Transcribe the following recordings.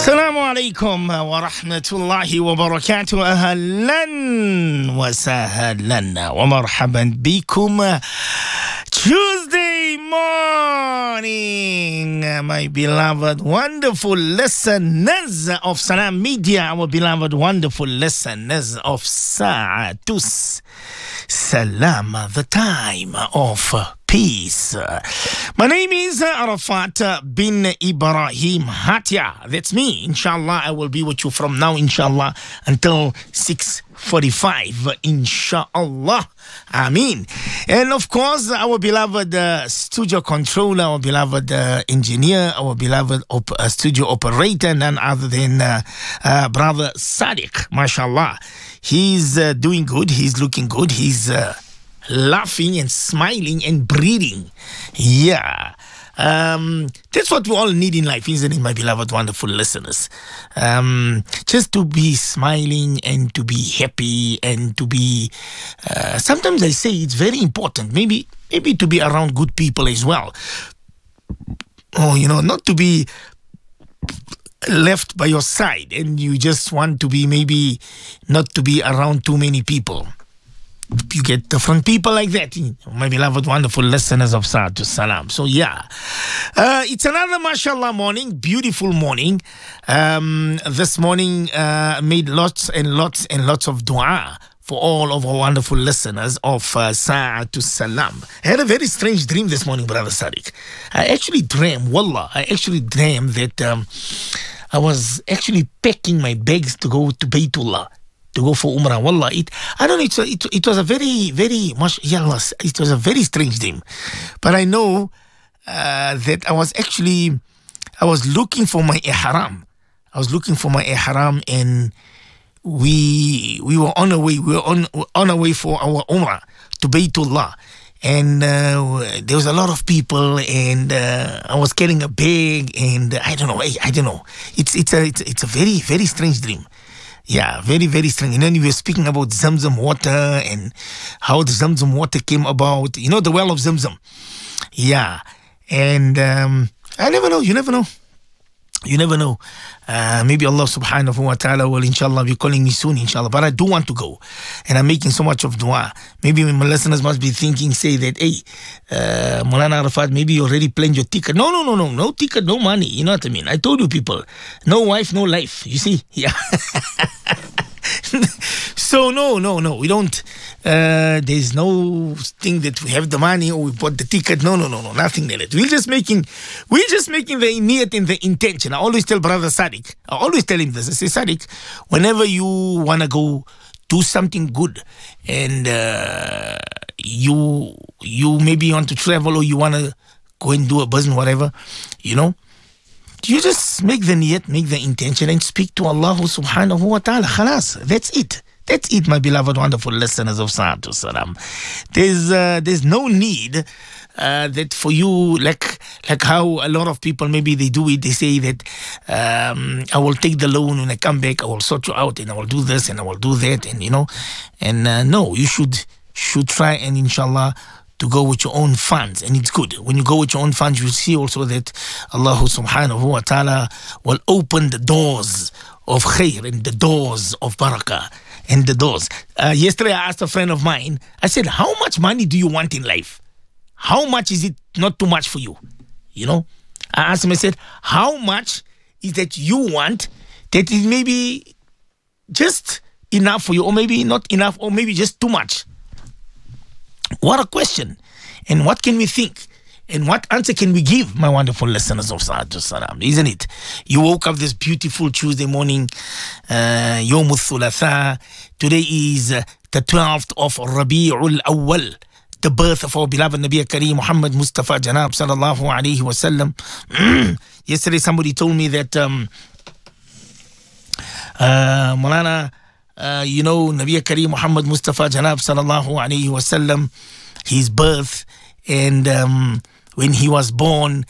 السلام عليكم ورحمة الله وبركاته. أهلا وسهلا ومرحبا بكم. Tuesday morning, my beloved, wonderful listeners of Salam Media, our beloved, wonderful listeners of Sa'atus Salam, the time of peace. My name is Arafat bin Ibrahim Hatia. That's me. Inshallah, I will be with you from now, inshallah, until 6:45, inshallah. Ameen. And of course, our beloved studio controller, our beloved engineer, our beloved studio operator, none other than Brother Sadiq, mashallah. He's doing good. He's looking good. He's laughing and smiling and breathing. Yeah. That's what we all need in life, isn't it, my beloved, wonderful listeners? Just to be smiling and to be happy and to be... sometimes I say it's very important, maybe to be around good people as well. Or, not to be left by your side and you just want to be maybe not to be around too many people. You get different people like that, my beloved, wonderful listeners of Sa'atus Salam. So, yeah. It's another, mashallah, morning, beautiful morning. This morning made lots and lots and lots of dua for all of our wonderful listeners of Sa'atus Salam. I had a very strange dream this morning, Brother Sadiq. I actually dreamed that I was actually packing my bags to go to Baytullah, to go for Umrah. Wallah, I don't know, it was a very, very much, it was a very strange dream. But I know that I was looking for my ihram. And we were on our way. We were on our way for our Umrah to Baytullah. And there was a lot of people, and I was carrying a bag, and I don't know. It's a very, very strange dream. Yeah, very, very strange. And then we were speaking about Zamzam water and how the Zamzam water came about. The well of Zamzam. Yeah. And I never know. You never know. Maybe Allah subhanahu wa ta'ala will, inshallah, be calling me soon, inshallah. But I do want to go. And I'm making so much of dua. Maybe my listeners must be thinking, say that, hey, Maulana Arafat, maybe you already planned your ticket. No. No ticket, no money. You know what I mean? I told you people, no wife, no life. You see? Yeah. So, no. We don't. There's no thing that we have the money or we bought the ticket. No. Nothing like that. We're just making the niyat and the intention. I always tell Brother Sadiq. I always tell him this. I say, Sadiq, whenever you want to go do something good and you maybe want to travel or you want to go and do a business, whatever, you just make the niyat, make the intention and speak to Allah subhanahu wa ta'ala. Khalas. That's it. That's it, my beloved, wonderful listeners of Sa'atus Salam. There's no need that for you, like how a lot of people, maybe they do it, they say that I will take the loan when I come back, I will sort you out and I will do this and I will do that, and no, you should try and inshallah to go with your own funds, and it's good. When you go with your own funds, you see also that Allah subhanahu wa ta'ala will open the doors of khair and the doors of barakah and the doors. Yesterday I asked a friend of mine, I said, how much money do you want in life? How much is it not too much for you? I asked him, I said, how much is that you want that is maybe just enough for you, or maybe not enough, or maybe just too much? What a question. And what can we think? And what answer can we give, my wonderful listeners of Sa'atus Salam? Isn't it? You woke up this beautiful Tuesday morning, Yawm al-Thulatha. Today is the 12th of Rabi'ul Awwal, the birth of our beloved Nabi Kareem Muhammad Mustafa Janab sallallahu alayhi wa sallam. Yesterday somebody told me that Maulana, Nabi Kareem Muhammad Mustafa Janab sallallahu alayhi wa sallam, his birth and when he was born,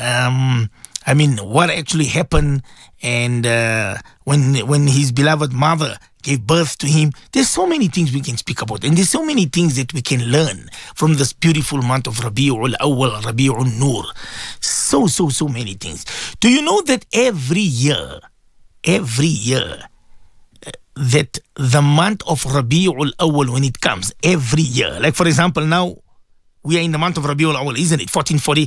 what actually happened, and when his beloved mother gave birth to him. There's so many things we can speak about, and there's so many things that we can learn from this beautiful month of Rabi'ul Awwal, Rabi'ul Nur. So many things. Do you know that every year every year that the month of Rabi'ul Awwal, when it comes every year, like for example, now we are in the month of Rabi'ul Awwal, isn't it?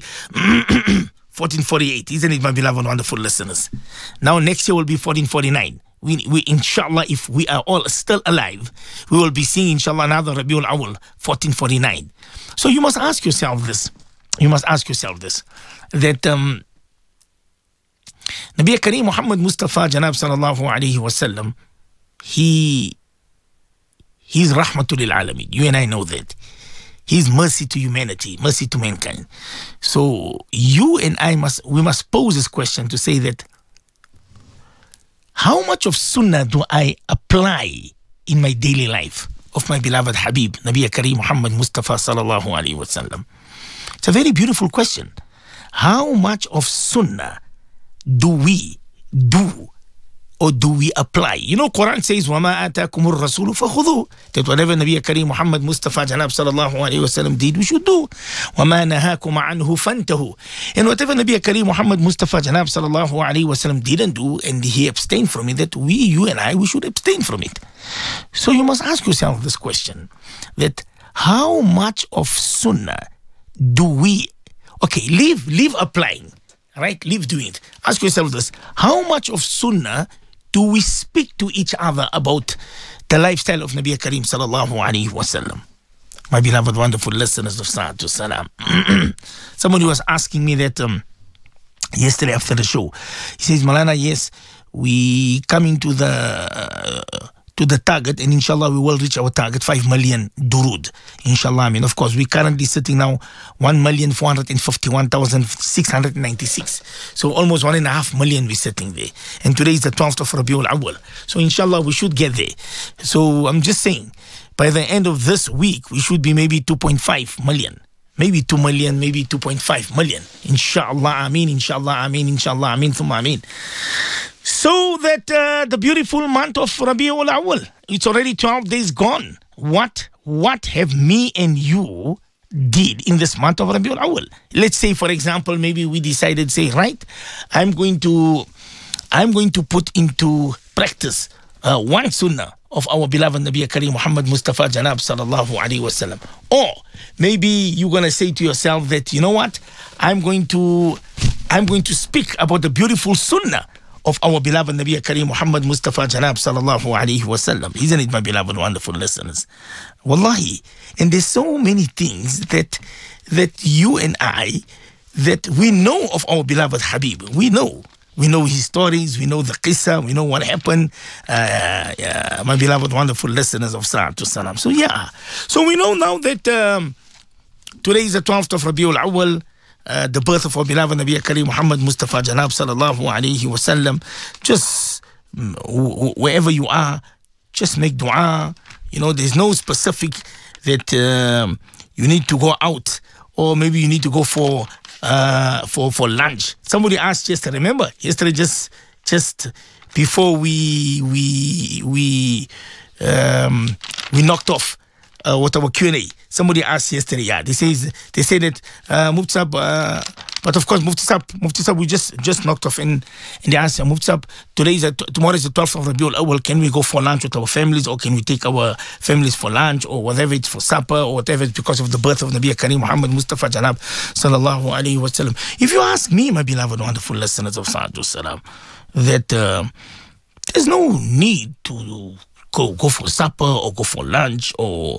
1448, isn't it, my beloved wonderful listeners? Now next year will be 1449. We inshallah, if we are all still alive, we will be seeing inshallah another Rabi'ul Awwal, 1449. So you must ask yourself this. That Nabi Kareem Muhammad Mustafa Janab sallallahu alayhi wasallam, he's rahmatul lil alamin. You and I know that. He's mercy to humanity, mercy to mankind. So you and I must pose this question to say that, how much of sunnah do I apply in my daily life of my beloved Habib, Nabi Kareem Muhammad Mustafa sallallahu alayhi wasallam? It's a very beautiful question. How much of sunnah do we do, or do we apply? You know, Quran says, وَمَا آتَاكُمُ الرَّسُولُ فَخُذُوهُ, that whatever Nabi Kareem Muhammad Mustafa Janab sallallahu alayhi wasallam did, we should do. وَمَا نَهَاكُمْ عَنْهُ فَانْتَهُ, and whatever Nabi Kareem Muhammad Mustafa Janab sallallahu alayhi wasallam didn't do and he abstained from it, that you and I, we should abstain from it. So you must ask yourself this question, that how much of sunnah do we, leave applying, right? Leave doing it. Ask yourself this: how much of sunnah do we speak to each other about the lifestyle of Nabi Kareem sallallahu alayhi wasallam? My beloved wonderful listeners of Sa'atu Salam. Somebody was asking me that yesterday after the show. He says, Malana, yes, we coming to the target, and inshallah we will reach our target, 5 million durud, inshallah. I mean, of course, we're currently sitting now 1,451,696, so almost 1.5 million we're sitting there, and today is the 12th of Rabiul Awwal, so inshallah we should get there. So I'm just saying, by the end of this week we should be maybe 2.5 million, maybe 2 million, maybe 2.5 million, inshallah. Ameen, inshallah, ameen, inshallah, ameen, thumma ameen. So that the beautiful month of Rabiul Awwal, it's already 12 days gone. What have me and you did in this month of Rabiul Awwal? Let's say, for example, maybe we decided, say, right, I'm going to put into practice one sunnah of our beloved Nabi Kareem Muhammad Mustafa Janab sallallahu alayhi wasallam. Or maybe you're going to say to yourself that, you know what, I'm going to speak about the beautiful sunnah of our beloved Nabi Kareem Muhammad Mustafa Janab sallallahu alayhi wasallam. Isn't it, my beloved wonderful listeners? Wallahi. And there's so many things that you and I, that we know of our beloved Habib. We know his stories, we know the qissa, we know what happened. My beloved wonderful listeners of Sa'atu Salam. So yeah, so we know now that today is the 12th of Rabiul Awwal, the birth of our beloved Nabi Kareem Muhammad Mustafa Janab sallallahu alayhi wasallam. Just wherever you are, just make dua. You know, there's no specific that you need to go out, or maybe you need to go for lunch. Somebody asked yesterday. Remember yesterday, just before we knocked off with our Q&A. Somebody asked yesterday. Yeah, they say that Mufti Sahib, but of course Mufti Sahib, we just knocked off, and they asked Mufti Sahib, tomorrow is the 12th of Rabiul Awwal. Can we go for lunch with our families, or can we take our families for lunch, or whatever it's for supper, or whatever it's because of the birth of Nabi Kareem Muhammad Mustafa Janab sallallahu alayhi wasallam? If you ask me, my beloved wonderful listeners of Sa'atu Salam, that there's no need to go for supper, or go for lunch, or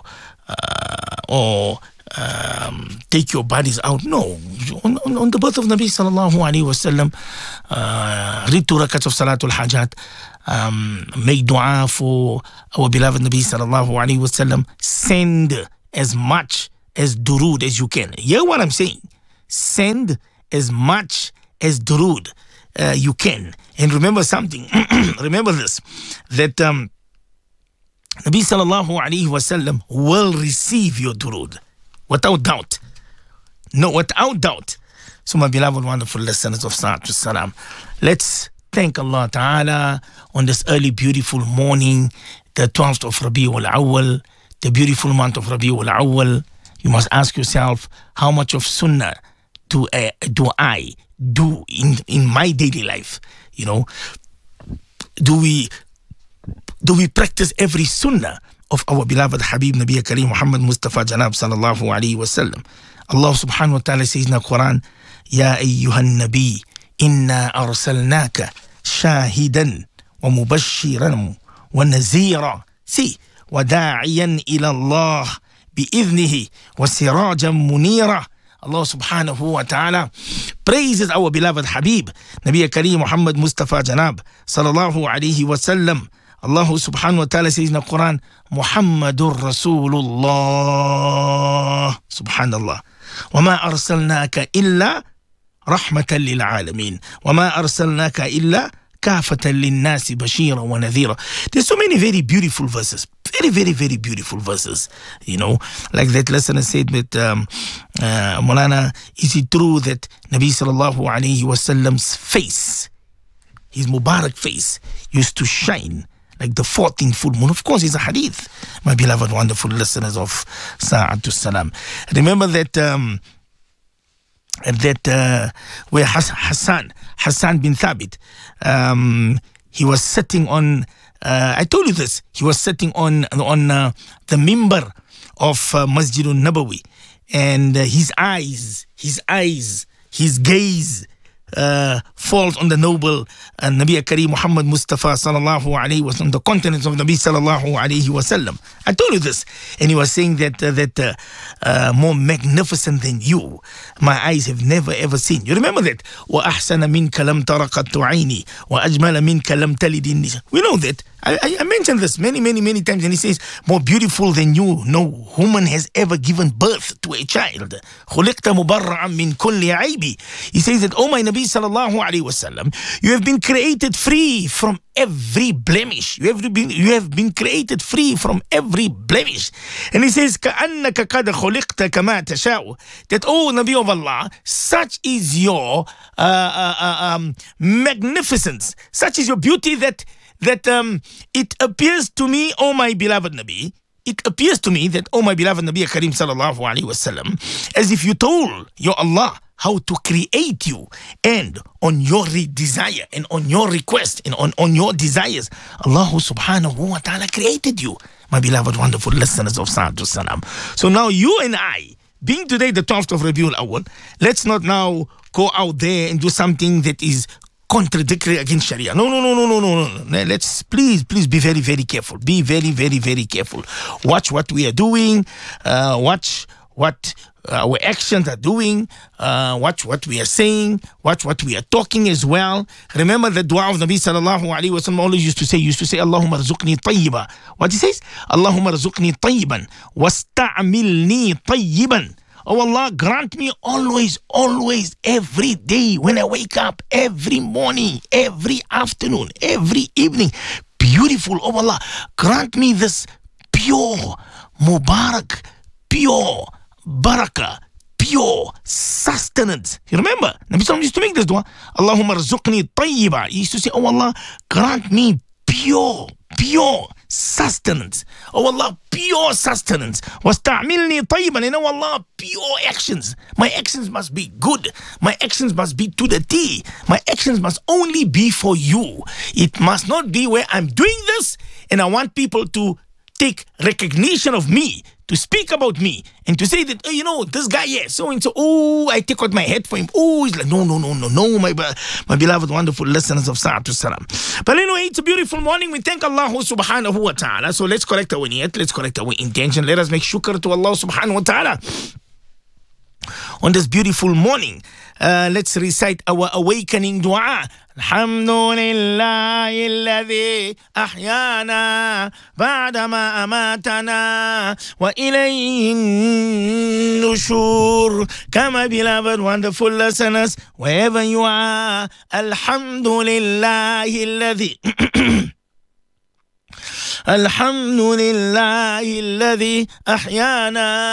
take your bodies out. No, on the birth of Nabi sallallahu alayhi wasallam, read 2 rakats of Salatul Hajat, make dua for our beloved Nabi sallallahu alayhi wasallam, send as much as durood as you can. Hear what I'm saying? Send as much as durood you can. And remember something, remember this, that Nabi sallallahu alayhi wasallam will receive your durood, without doubt. No, without doubt. So my beloved wonderful listeners of Sa'atu Salam, let's thank Allah Ta'ala on this early beautiful morning, the 12th of Rabiul Awwal, the beautiful month of Rabiul Awwal. You must ask yourself, how much of sunnah do I do in my daily life? You know, Do we practice every sunnah of our beloved Habib Nabi Kareem Muhammad Mustafa Janab sallallahu alayhi wa sallam? Allah subhanahu wa ta'ala says in the Quran, Ya ayyuhan nabi, inna arsalnaka shahidan wa mubashiran wa nazira. See, wa da'iyan ila Allah bi'idhnihi wa sirajan munira. Allah subhanahu wa ta'ala praises our beloved Habib Nabi Kareem Muhammad Mustafa Janab sallallahu alayhi wa sallam. Allah subhanahu wa ta'ala says in the Quran, Muhammadur Rasulullah. Subhanallah. وَمَا أَرْسَلْنَاكَ إِلَّا رَحْمَةً لِلْعَالَمِينَ وَمَا أَرْسَلْنَاكَ إِلَّا كَافَةً لِلنَّاسِ بَشِيرًا وَنَذِيرًا. There's so many very beautiful verses. Very, very, very beautiful verses. You know, like that listener said with Maulana, is it true that Nabi sallallahu alayhi wa sallam's face, his Mubarak face, used to shine like the 14th full moon? Of course, it's a hadith, my beloved, wonderful listeners of Sa'atul Salam. Remember that where Hassan bin Thabit, he was sitting on, I told you this, he was sitting on the mimbar of Masjidun Nabawi, and his gaze falls on the noble Nabi Kareem Muhammad Mustafa sallallahu alayhi wa sallam, the countenance of Nabi sallallahu alayhi wa sallam. I told you this, and he was saying that more magnificent than you, my eyes have never ever seen. You remember that? وَأَحْسَنَ مِنْكَ لَمْ تَرَ قَطُّ عَيْنِي وَأَجْمَلَ مِنْكَ لَمْ تَلِدِ النِّسَاءُ. We know that. I mentioned this many times, and he says, more beautiful than you, no woman has ever given birth to a child. خُلِقْتَ مُبَرَّعًا مِنْ كُلِّ عَيْبِ. He says that, oh my Nabi sallallahu alayhi wa sallam, you have been created free from every blemish. You have been created free from every blemish. And he says, كَأَنَّكَ قَدْ خُلِقْتَ كَمَا تَشَاءُ. That, oh Nabi of Allah, such is your magnificence, such is your beauty that it appears to me, oh my beloved Nabi, it appears to me that, oh my beloved Nabi Kareem sallallahu alayhi wa sallam, as if you told your Allah how to create you, and on your desire and on your request and on your desires, Allah subhanahu wa ta'ala created you, my beloved wonderful listeners of Sa'atul Salam. So now you and I, being today the 12th of Rabiul Awwal, let's not now go out there and do something that is contradictory against Sharia. No. Let's please be very, very careful. Be very, very, very careful. Watch what we are doing. Watch what our actions are doing. Watch what we are saying. Watch what we are talking as well. Remember the dua of Nabi sallallahu alayhi wa sallam always used to say, Allahumma rzuqni tayyiba. What he says? Allahumma rzuqni tayyiban wasta'amilni tayyiban. Oh Allah, grant me always, every day when I wake up, every morning, every afternoon, every evening. Beautiful, oh Allah, grant me this pure, Mubarak, pure, barakah, pure sustenance. You remember, Nabi Sallallahu used to make this dua. Allahumma rzuqni tayyiba. He used to say, oh Allah, grant me pure sustenance. Oh Allah, pure sustenance. وَاسْتَعْمِلْنِي طَيِّبًا. And oh Allah, pure actions. My actions must be good. My actions must be to the T. My actions must only be for you. It must not be where I'm doing this and I want people to take recognition of me, to speak about me, and to say that, oh, you know, this guy, yeah, so and so, oh, I take out my head for him. Oh, he's like, no, my beloved, wonderful listeners of Sa'atul Salam. But anyway, it's a beautiful morning. We thank Allah subhanahu wa ta'ala. So let's correct our niyat, let's correct our intention. Let us make shukr to Allah subhanahu wa ta'ala on this beautiful morning. Let's recite our awakening dua. Alhamdulillahi alladhi ahyana ba'dama amatana wa ilayhi nushur. Come, beloved, wonderful listeners, wherever you are. Alhamdulillahi alladhi Alhamdulillahi alladhi ahyana